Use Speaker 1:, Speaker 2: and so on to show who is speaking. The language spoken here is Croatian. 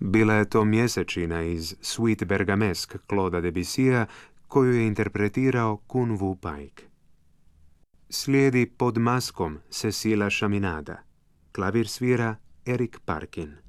Speaker 1: Bila je to mjesečina iz Suite Bergamesk Claude'a Debussya koju je interpretirao Kun Wu Paik. Slijedi Pod maskom Cecila Chaminada. Klavir svira Eric Parkin.